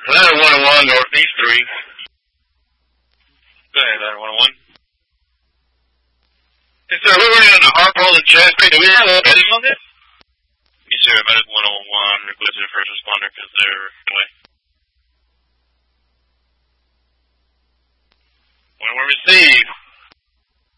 Ladder 101, Northeast 3. Go ahead, Ladder 101. Yes, sir, we were in the Harpole and Chesapeake. Do we have a medic on this? Yes, sir, Medic 101 requested a first responder because they're away. When we receive.